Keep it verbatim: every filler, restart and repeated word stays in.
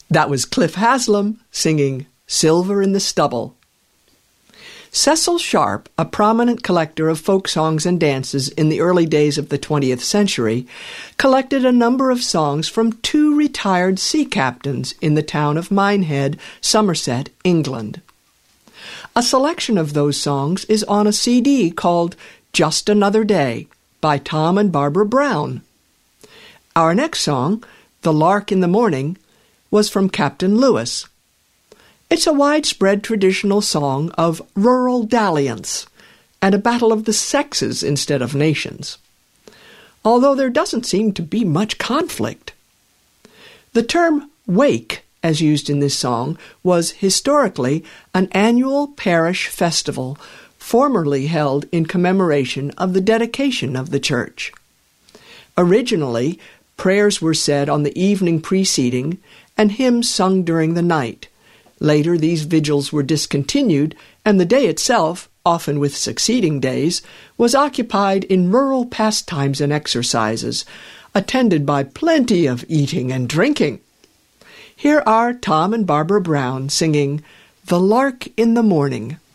That was Cliff Haslam singing Silver in the Stubble. Cecil Sharp, a prominent collector of folk songs and dances in the early days of the twentieth century, collected a number of songs from two retired sea captains in the town of Minehead, Somerset, England. A selection of those songs is on a C D called Just Another Day by Tom and Barbara Brown. Our next song, The Lark in the Morning, was from Captain Lewis. It's a widespread traditional song of rural dalliance and a battle of the sexes instead of nations, although there doesn't seem to be much conflict. The term wake, as used in this song, was historically an annual parish festival formerly held in commemoration of the dedication of the church. Originally, prayers were said on the evening preceding and hymns sung during the night. Later, these vigils were discontinued, and the day itself, often with succeeding days, was occupied in rural pastimes and exercises, attended by plenty of eating and drinking. Here are Tom and Barbara Brown singing The Lark in the Morning.